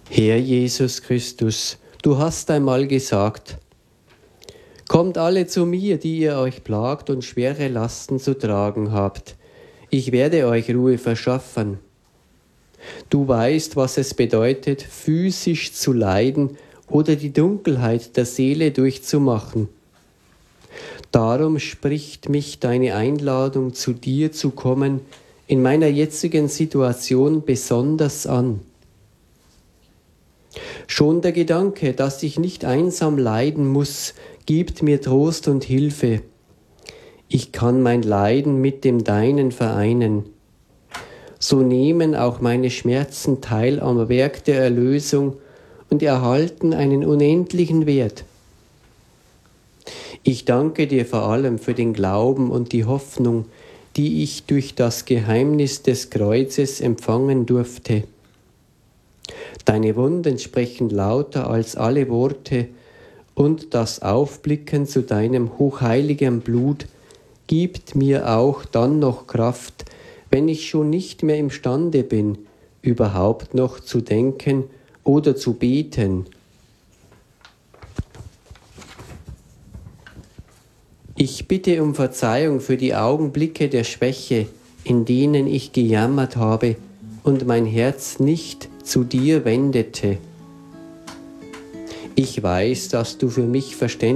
Herr Jesus Christus, du hast einmal gesagt: Kommt alle zu mir, die ihr euch plagt und schwere Lasten zu tragen habt. Ich werde euch Ruhe verschaffen. Du weißt, was es bedeutet, physisch zu leiden oder die Dunkelheit der Seele durchzumachen. Darum spricht mich deine Einladung, zu dir zu kommen, in meiner jetzigen Situation besonders an. Schon der Gedanke, dass ich nicht einsam leiden muss, gibt mir Trost und Hilfe. Ich kann mein Leiden mit dem Deinen vereinen. So nehmen auch meine Schmerzen teil am Werk der Erlösung und erhalten einen unendlichen Wert. Ich danke dir vor allem für den Glauben und die Hoffnung, die ich durch das Geheimnis des Kreuzes empfangen durfte. Deine Wunden sprechen lauter als alle Worte, und das Aufblicken zu deinem hochheiligen Blut gibt mir auch dann noch Kraft, wenn ich schon nicht mehr imstande bin, überhaupt noch zu denken oder zu beten. Ich bitte um Verzeihung für die Augenblicke der Schwäche, in denen ich gejammert habe und mein Herz nicht zu dir wendete. Ich weiß, dass du für mich Verständnis